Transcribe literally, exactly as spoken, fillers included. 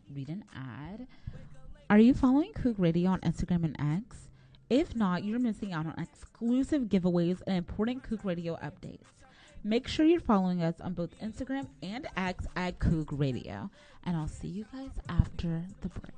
read an ad. Are you following Coog Radio on Instagram and X? If not, you're missing out on exclusive giveaways and important Coog Radio updates. Make sure you're following us on both Instagram and X at Coog Radio. And I'll see you guys after the break.